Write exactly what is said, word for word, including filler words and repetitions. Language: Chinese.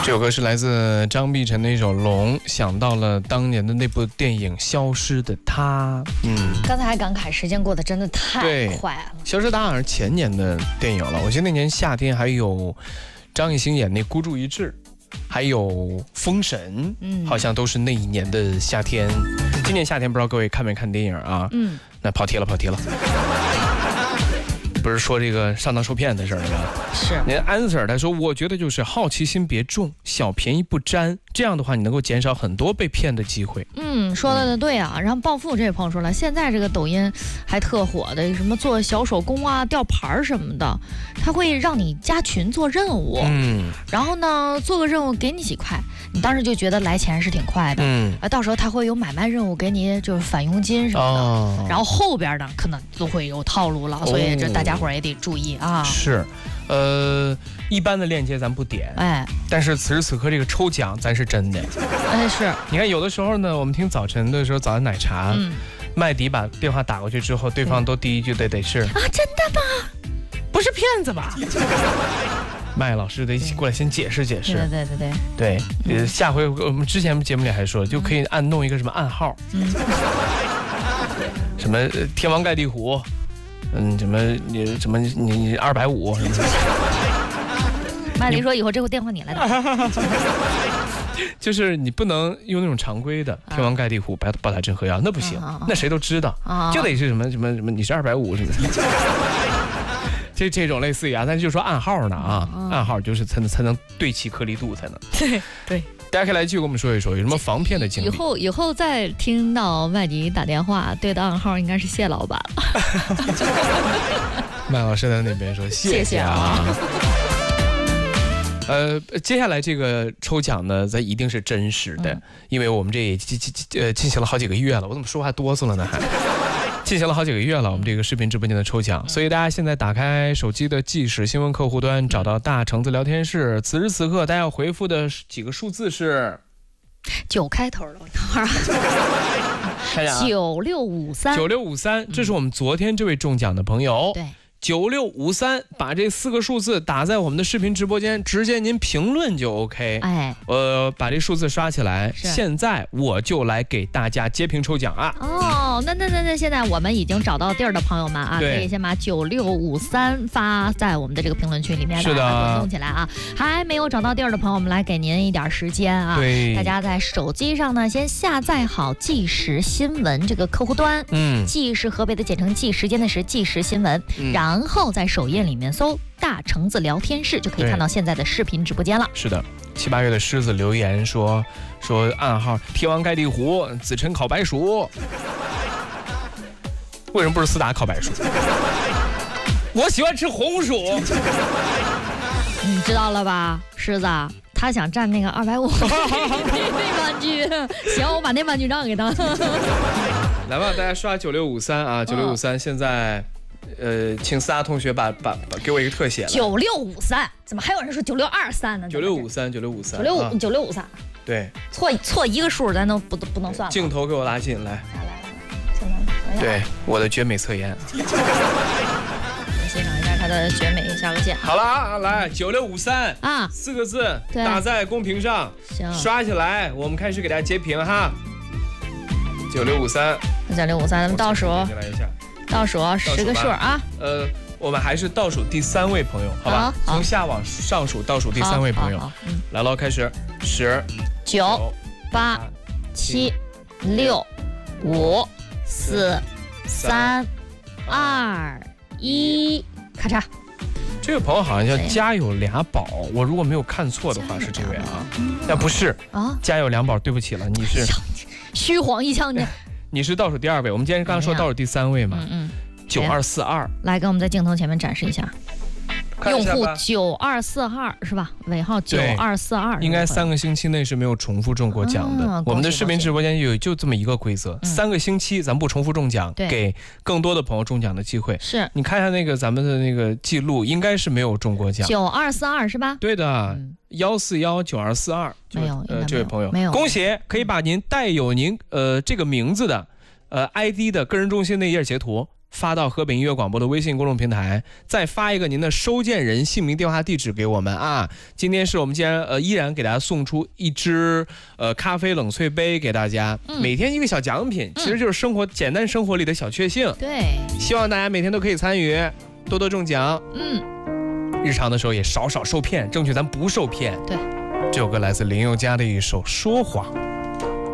这首歌是来自张碧晨的一首《龙》，想到了当年的那部电影《消失的她》。 嗯，刚才还感慨时间过得真的太快了。 《消失的她》好像是前年的电影了，我记得那年夏天还有张艺兴演那《孤注一掷》，还有《封神》，嗯，好像都是那一年的夏天。今年夏天不知道各位看没看电影啊？嗯，那跑题了，跑题了。不是说这个上当受骗的事儿吗？ 是。 您安 Sir 他说，我觉得就是好奇心别重，小便宜不沾，这样的话你能够减少很多被骗的机会。 嗯，说的对啊。然后暴富这位朋友说了，现在这个抖音还特火的，什么做小手工啊、吊牌什么的，他会让你加群做任务，嗯，然后呢做个任务给你几块，你当时就觉得来钱是挺快的，嗯，啊，到时候他会有买卖任务给你，就是返佣金什么的，哦，然后后边呢可能都会有套路了，哦，所以这大家伙儿也得注意啊。 是，呃，一般的链接咱不点，哎，但是此时此刻这个抽奖咱是真的， 哎，是。 你看有的时候呢，我们听早晨的时候，早安奶茶，嗯，麦迪把电话打过去之后，对方都第一句得得是啊，真的吗？ 不是骗子吧？麦老师得一起过来先解释解释。 对对对对对，对，呃，下回我们之前节目里还说，就可以按弄一个什么暗号，嗯，什么天王盖地虎。嗯，什么你什么你二百五什么的。 麦迪说以后这个电话你来打。 就是你不能用那种常规的天王盖地虎、宝宝塔镇河妖，那不行，啊，那谁都知道，啊，就得是什么什么什么，你是二百五什么的。这这种类似于啊，但是就说暗号呢啊，啊暗号就是才能才能对齐颗粒度才能。 对对。 大家可以来继续跟我们说一说，有什么防骗的经历？ 以后以后再听到麦迪打电话，对的暗号应该是谢老板了。 麦老师在那边说谢谢啊。呃，接下来这个抽奖呢，咱一定是真实的，嗯，因为我们这也进进呃进行了好几个月了，我怎么说话哆嗦了呢？还进行了好几个月了，我们这个视频直播间的抽奖，所以大家现在打开手机的即时新闻客户端，找到大橙子聊天室，此时此刻大家要回复的几个数字是九开头的，等会儿看一下， 九六五三， 九六五三，这是我们昨天这位中奖的朋友。 对。 九六五三，把这四个数字打在我们的视频直播间，直接您评论就 OK。哎，呃，把这数字刷起来。现在我就来给大家截屏抽奖啊！ 哦，那那那那，现在我们已经找到地儿的朋友们啊，可以先把九六五三发在我们的这个评论区里面， 是的， 滚动起来啊！还没有找到地儿的朋友，我们来给您一点时间啊。 对， 大家在手机上呢，先下载好即时新闻这个客户端。嗯，即是河北的简称即，时间的时，即时新闻。嗯，然后。然后在首页里面搜大橙子聊天室，就可以看到现在的视频直播间了。 是的，七八月的狮子留言说说暗号天王盖地虎，子辰烤白薯。为什么不是四大烤白薯？我喜欢吃红薯。 你知道了吧，狮子？他想占那个二百五那玩具，行，我把那玩具让给他。 来吧，大家刷九六五三啊，九六五三，现在。呃，请四大同学把把把给我一个特写。 九六五三，怎么还有人说九六二三呢？ 九六五三，九六五三， 九六五九六五三。 对， 错错一个数，咱都不不能算了。 镜头给我拉近，来， 来来来，镜头。 对，我的绝美侧颜。 欣赏一下他的绝美，下个键。 好了啊，来九六五三啊，四个字打在公屏上，行，刷起来，我们开始给大家截屏哈。九六五三， 九六五三，咱们倒数。 来一下。 倒数十个数啊！ 呃，我们还是倒数第三位朋友，好吧？好，从下往上数，倒数第三位朋友。嗯，来喽，开始，十、 九、八、七、六、五、四、三、二、一，咔嚓！ 这位朋友好像叫家有俩宝，我如果没有看错的话是这位啊，要不是啊，家有两宝，对不起了，你是虚晃一枪你。 你是倒数第二位，我们今天刚刚说倒数第三位嘛？嗯嗯，九二四二， 来给我们在镜头前面展示一下。用户九二四二是吧？尾号九二四二， 应该三个星期内是没有重复中过奖的。啊、我们的视频直播间有就这么一个规则，嗯、三个星期咱不重复中奖，给更多的朋友中奖的机会。 是， 你看一下那个咱们的那个记录，应该是没有中过奖。 九二四二是吧？ 对的，幺四幺九二四二， 没有， 呃，这位朋友没有， 恭喜，可以把您带有您呃这个名字的呃 I D 的个人中心那页截图。 发到河北音乐广播的微信公众平台，再发一个您的收件人姓名、电话、地址给我们啊。今天是我们既然呃依然给大家送出一支呃咖啡冷萃杯给大家，嗯、每天一个小奖品，其实就是生活、嗯、简单生活里的小确幸。 对， 希望大家每天都可以参与，多多中奖。 嗯， 日常的时候也少少受骗，争取咱不受骗。 对， 这首歌来自林宥嘉的一首《说谎》。